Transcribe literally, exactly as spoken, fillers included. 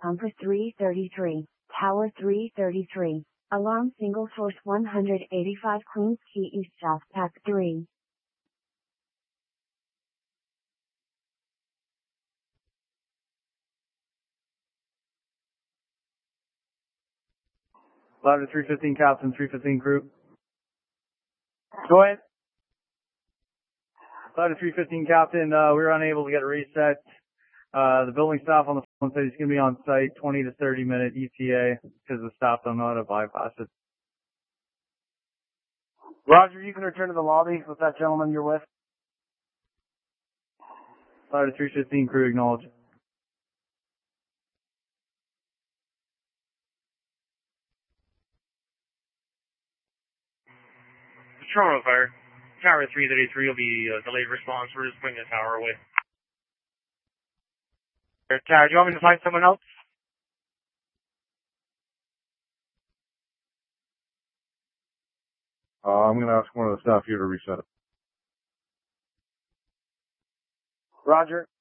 Pumper three thirty-three, Tower three thirty-three, Alarm Single Source one eighty-five Queens Quay East South Pack three. Ladder three fifteen, Captain, three fifteen crew. Go ahead. Ladder three fifteen, Captain, uh, we were unable to get a reset. Uh, the building staff on the phone said he's going to be on site twenty to thirty minute E T A because the staff don't know how to bypass it. Roger, you can return to the lobby with that gentleman you're with. Ladder three fifteen crew, acknowledge. Toronto Fire. Tower three thirty-three will be uh, delayed response. We're just bringing the tower away. Tower, do you want me to find someone else? Uh, I'm going to ask one of the staff here to reset it. Roger.